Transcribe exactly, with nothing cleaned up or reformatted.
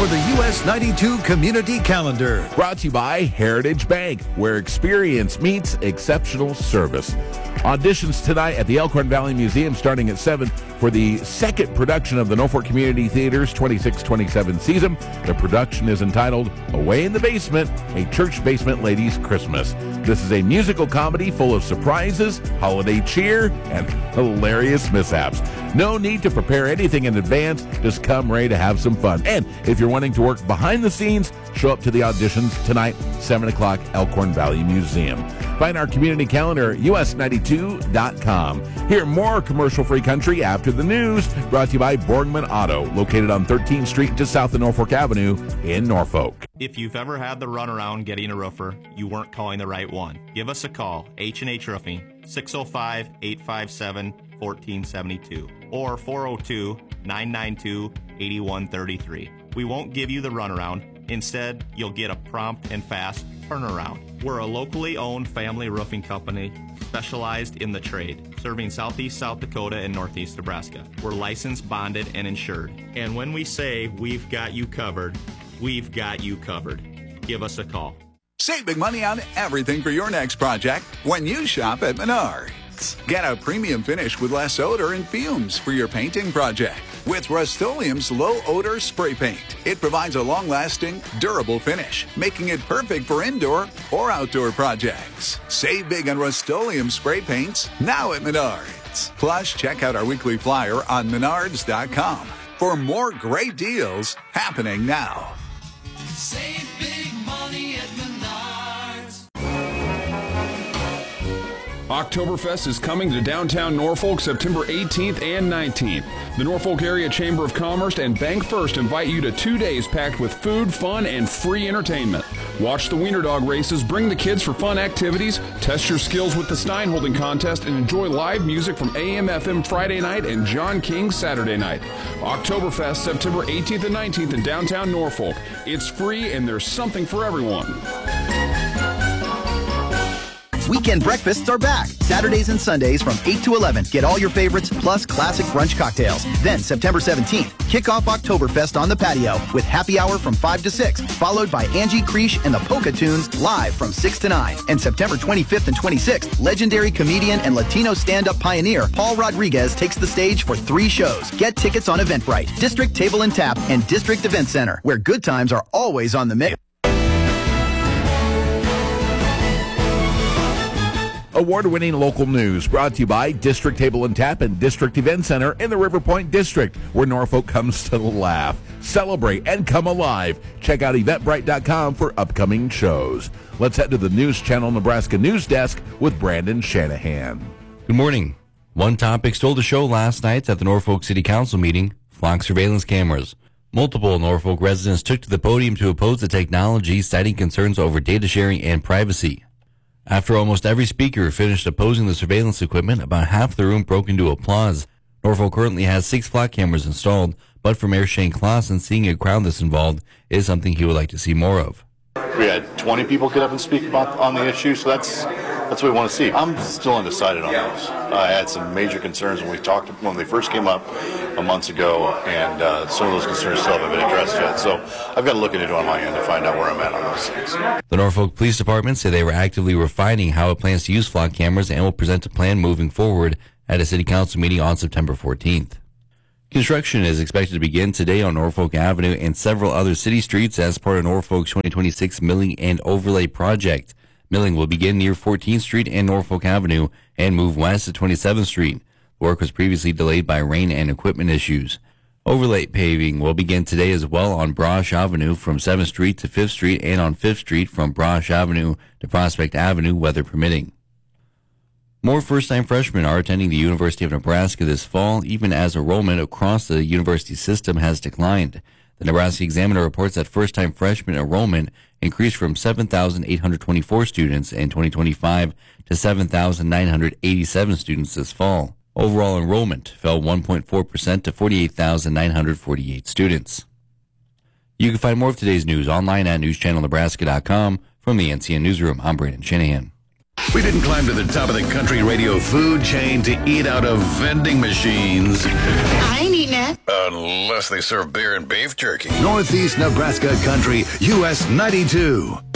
for the U S ninety-two Community Calendar. Brought to you by Heritage Bank, where experience meets exceptional service. Auditions tonight at the Elkhorn Valley Museum starting at seven for the second production of the Norfolk Community Theater's twenty-six twenty-seven season. The production is entitled Away in the Basement, A Church Basement Ladies' Christmas. This is a musical comedy full of surprises, holiday cheer, and hilarious mishaps. No need to prepare anything in advance. Just come ready to have some fun. And if you're wanting to work behind the scenes, show up to the auditions tonight, seven o'clock, Elkhorn Valley Museum. Find our community calendar at U S ninety-two dot com. Hear more commercial-free country after the news, brought to you by Borgman Auto, located on thirteenth Street just south of Norfolk Avenue in Norfolk. If you've ever had the runaround getting a roofer, you weren't calling the right one. Give us a call, H and H Roofing, six oh five, eight five seven, one four seven two or four oh two, nine nine two, eight one three three. We won't give you the runaround. Instead, you'll get a prompt and fast turnaround. We're a locally owned family roofing company specialized in the trade, serving southeast South Dakota and northeast Nebraska. We're licensed, bonded, and insured. And when we say we've got you covered, we've got you covered. Give us a call. Save big money on everything for your next project when you shop at Menards. Get a premium finish with less odor and fumes for your painting project with Rust-Oleum's low-odor spray paint. It provides a long-lasting, durable finish, making it perfect for indoor or outdoor projects. Save big on Rust-Oleum spray paints now at Menards. Plus, check out our weekly flyer on menards dot com for more great deals happening now. Save big money at Menards. Oktoberfest is coming to downtown Norfolk September eighteenth and nineteenth. The Norfolk Area Chamber of Commerce and Bank First invite you to two days packed with food, fun, and free entertainment. Watch the Wiener Dog races, bring the kids for fun activities, test your skills with the Stein Holding Contest, and enjoy live music from A M F M Friday night and John King Saturday night. Oktoberfest September eighteenth and nineteenth in downtown Norfolk. It's free and there's something for everyone. Weekend breakfasts are back. Saturdays and Sundays from eight to eleven. Get all your favorites plus classic brunch cocktails. Then September seventeenth, kick off Oktoberfest on the patio with happy hour from five to six, followed by Angie Creesh and the Polka Tunes live from six to nine. And September twenty-fifth and twenty-sixth, legendary comedian and Latino stand-up pioneer Paul Rodriguez takes the stage for three shows. Get tickets on Eventbrite, District Table and Tap, and District Event Center, where good times are always on the menu. Award-winning local news brought to you by District Table and Tap and District Event Center in the River Point District, where Norfolk comes to laugh, celebrate, and come alive. Check out eventbrite dot com for upcoming shows. Let's head to the News Channel Nebraska News Desk with Brandon Shanahan. Good morning. One topic stole the show last night at the Norfolk City Council meeting: flock surveillance cameras. Multiple Norfolk residents took to the podium to oppose the technology, citing concerns over data sharing and privacy. After almost every speaker finished opposing the surveillance equipment, about half the room broke into applause. Norfolk currently has six flock cameras installed, but for Mayor Shane Clausen, seeing a crowd this involved is something he would like to see more of. We had twenty people get up and speak about on the issue, so that's that's what we want to see. I'm still undecided on those. I had some major concerns when we talked when they first came up a months ago, and uh, some of those concerns still haven't been addressed yet. So I've got to look into it on my end to find out where I'm at on those things. The Norfolk Police Department said they were actively refining how it plans to use flock cameras and will present a plan moving forward at a city council meeting on September fourteenth. Construction is expected to begin today on Norfolk Avenue and several other city streets as part of Norfolk's twenty twenty-six Milling and Overlay project. Milling will begin near fourteenth Street and Norfolk Avenue and move west to twenty-seventh Street. The work was previously delayed by rain and equipment issues. Overlay paving will begin today as well on Brosh Avenue from seventh Street to fifth Street and on fifth Street from Brosh Avenue to Prospect Avenue, weather permitting. More first-time freshmen are attending the University of Nebraska this fall, even as enrollment across the university system has declined. The Nebraska Examiner reports that first-time freshman enrollment increased from seven thousand eight hundred twenty-four students in twenty twenty-five to seven thousand nine hundred eighty-seven students this fall. Overall enrollment fell one point four percent to forty-eight thousand nine hundred forty-eight students. You can find more of today's news online at news channel nebraska dot com. From the N C N Newsroom, I'm Brandon Shanahan. We didn't climb to the top of the country radio food chain to eat out of vending machines. I need net? Unless they serve beer and beef jerky. Northeast Nebraska Country, U S ninety-two.